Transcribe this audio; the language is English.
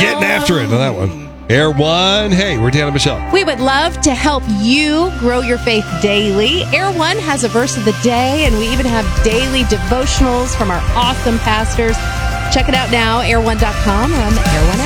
getting after it on that one. Air One. Hey, we're Dan and Michelle. We would love to help you grow your faith daily. Air One has a verse of the day, and we even have daily devotionals from our awesome pastors. Check it out now, air1.com or on the Air One app.